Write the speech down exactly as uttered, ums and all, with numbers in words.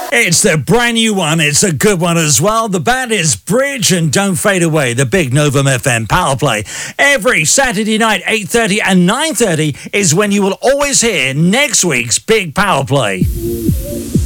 It's the brand new one. It's a good one as well. The band is Bridge and Don't Fade Away, the big Novum F M Power Play. Every Saturday night, eight thirty and nine thirty is when you will always hear next week's big Power Play.